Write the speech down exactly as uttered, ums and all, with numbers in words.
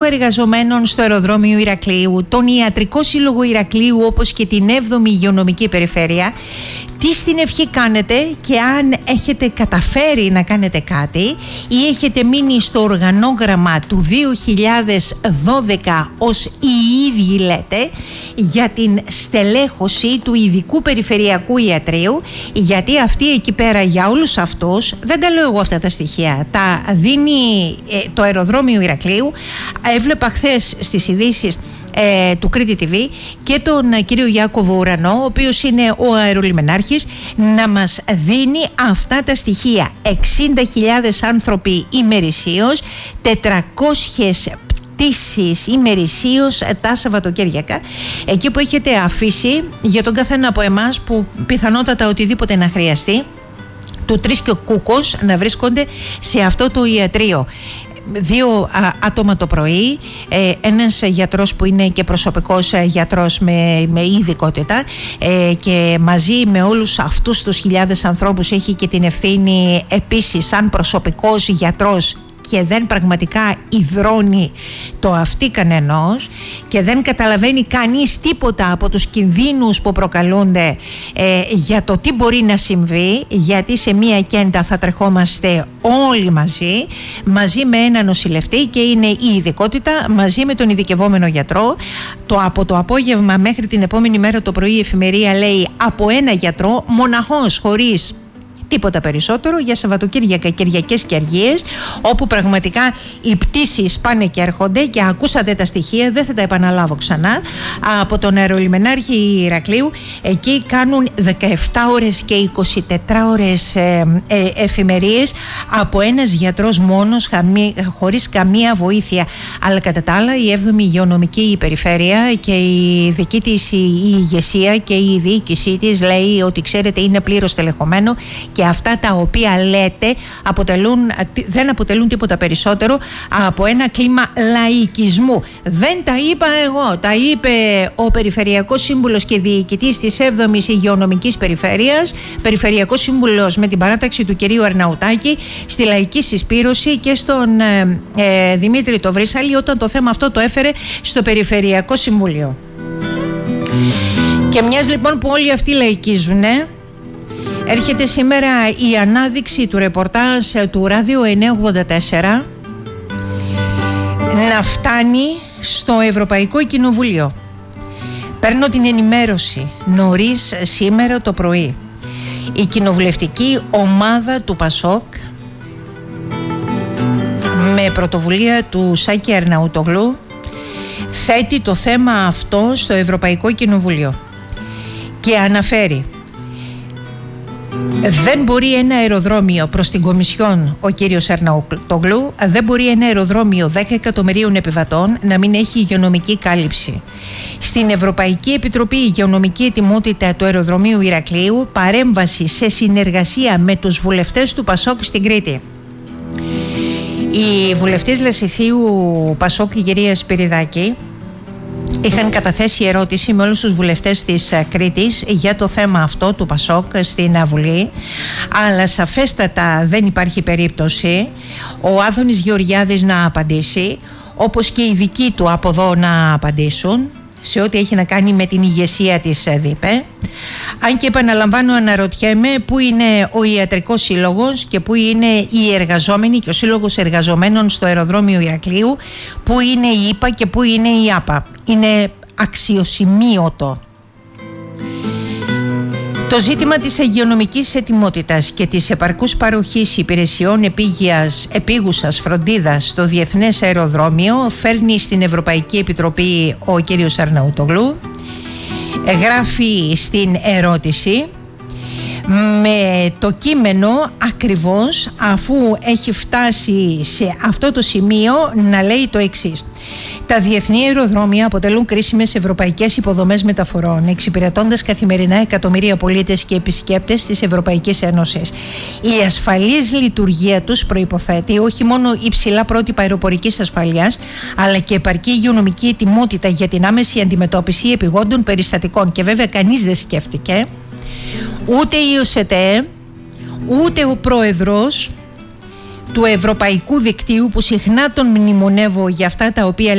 εργαζομένων στο αεροδρόμιο Ηρακλείου, τον Ιατρικό Σύλλογο Ηρακλείου, όπως και την έβδομη Υγειονομική Περιφέρεια, τι στην ευχή κάνετε και αν έχετε καταφέρει να κάνετε κάτι ή έχετε μείνει στο οργανόγραμμα του δύο χιλιάδες δώδεκα ως οι ίδιοι λέτε για την στελέχωση του ειδικού περιφερειακού ιατρείου, γιατί αυτή εκεί πέρα για όλους αυτούς, δεν τα λέω εγώ αυτά τα στοιχεία, τα δίνει ε, το αεροδρόμιο Ηρακλείου. Έβλεπα χθες στις ειδήσεις Ε, του Κρήτη τι βι και τον ε, κύριο Ιάκωβο Ουρανό, ο οποίος είναι ο αερολιμενάρχης, να μας δίνει αυτά τα στοιχεία. εξήντα χιλιάδες άνθρωποι ημερησίως, τετρακόσιες πτήσεις ημερησίως τα Σαββατοκύριακα, εκεί που έχετε αφήσει για τον καθένα από εμάς που πιθανότατα οτιδήποτε να χρειαστεί, του τρεις και ο κούκος να βρίσκονται σε αυτό το ιατρείο. Δύο α, άτομα το πρωί, ε, ένας γιατρός που είναι και προσωπικός γιατρός με, με ειδικότητα ε, και μαζί με όλους αυτούς τους χιλιάδες ανθρώπους έχει και την ευθύνη επίσης σαν προσωπικός γιατρός και δεν πραγματικά υδρώνει το αυτί κανενός και δεν καταλαβαίνει κανείς τίποτα από τους κινδύνους που προκαλούνται ε, για το τι μπορεί να συμβεί, γιατί σε μία κέντα θα τρεχόμαστε όλοι μαζί, μαζί με ένα νοσηλευτή και είναι η ειδικότητα, μαζί με τον ειδικευόμενο γιατρό. Το από το απόγευμα μέχρι την επόμενη μέρα το πρωί η εφημερία λέει από ένα γιατρό, μοναχός, χωρίς τίποτα περισσότερο, για Σαββατοκύριακα, Κυριακές και Αργίες, όπου πραγματικά οι πτήσεις πάνε και έρχονται και ακούσατε τα στοιχεία, δεν θα τα επαναλάβω ξανά, από τον αερολιμενάρχη Ηρακλείου. Εκεί κάνουν δεκαεπτά ώρες και εικοσιτετράωρες ε, ε, εφημερίες από ένας γιατρός μόνος, χαμί, χωρίς καμία βοήθεια. Αλλά κατά τα άλλα η έβδομη Υγειονομική Περιφέρεια και η δική της η ηγεσία και η διοίκησή της λέει ότι ξέρετε είναι πλήρως τελεχωμένο και αυτά τα οποία λέτε αποτελούν, δεν αποτελούν τίποτα περισσότερο από ένα κλίμα λαϊκισμού. Δεν τα είπα εγώ, τα είπε ο Περιφερειακός Σύμβουλος και Διοικητής της έβδομης Υγειονομικής Περιφέρειας, Περιφερειακός Σύμβουλος με την παράταξη του κυρίου Αρναουτάκη, στη Λαϊκή Συσπήρωση και στον ε, ε, Δημήτρη το Βρύσαλη, όταν το θέμα αυτό το έφερε στο Περιφερειακό Συμβούλιο. Και μιας λοιπόν που όλοι αυτοί λαϊκίζουνε, έρχεται σήμερα η ανάδειξη του ρεπορτάζ του Ράδιο εννιακόσια ογδόντα τέσσερα να φτάνει στο Ευρωπαϊκό Κοινοβούλιο. Παίρνω την ενημέρωση νωρίς σήμερα το πρωί. Η κοινοβουλευτική ομάδα του Πασόκ με πρωτοβουλία του Σάκη Αρναουτογλου θέτει το θέμα αυτό στο Ευρωπαϊκό Κοινοβούλιο και αναφέρει: δεν μπορεί ένα αεροδρόμιο, προς την Κομισιόν ο κύριος Αρναουτογλου, δεν μπορεί ένα αεροδρόμιο δέκα εκατομμυρίων επιβατών να μην έχει υγειονομική κάλυψη. Στην Ευρωπαϊκή Επιτροπή Υγειονομική Ετοιμότητα του αεροδρομίου Ηρακλείου, παρέμβαση σε συνεργασία με τους βουλευτές του Πασόκ στην Κρήτη. Οι βουλευτές Λασιθίου Πασόκ, η κυρία Σπυριδάκη, είχαν καταθέσει ερώτηση με όλους τους βουλευτές της Κρήτης για το θέμα αυτό του Πασόκ στην Βουλή, αλλά σαφέστατα δεν υπάρχει περίπτωση ο Άδωνης Γεωργιάδης να απαντήσει, όπως και οι δικοί του από εδώ να απαντήσουν σε ό,τι έχει να κάνει με την ηγεσία της ΔΥΠΕ. Αν και επαναλαμβάνω, αναρωτιέμαι πού είναι ο Ιατρικός Σύλλογος και πού είναι οι εργαζόμενοι και ο Σύλλογος Εργαζομένων στο αεροδρόμιο Ηρακλείου, πού είναι η ΙΠΑ και πού είναι η ΆΠΑ. Είναι αξιοσημείωτο. Το ζήτημα της υγειονομικής ετοιμότητας και της επαρκούς παροχής υπηρεσιών επίγειας, επίγουσας φροντίδας στο Διεθνές Αεροδρόμιο φέρνει στην Ευρωπαϊκή Επιτροπή ο κύριος Αρναουτογλου. Γράφει στην ερώτηση με το κείμενο ακριβώς, αφού έχει φτάσει σε αυτό το σημείο, να λέει το εξής: τα διεθνή αεροδρόμια αποτελούν κρίσιμες ευρωπαϊκές υποδομές μεταφορών, εξυπηρετώντας καθημερινά εκατομμύρια πολίτες και επισκέπτες της Ευρωπαϊκής Ένωσης. Η ασφαλής λειτουργία τους προϋποθέτει όχι μόνο υψηλά πρότυπα αεροπορικής ασφαλείας, αλλά και επαρκή υγειονομική ετοιμότητα για την άμεση αντιμετώπιση επιγόντων περιστατικών. Και βέβαια κανείς δεν σκέφτηκε, ούτε η ΟΣΕΤΕ, ούτε ο πρόεδρος του Ευρωπαϊκού Δικτύου, που συχνά τον μνημονεύω για αυτά τα οποία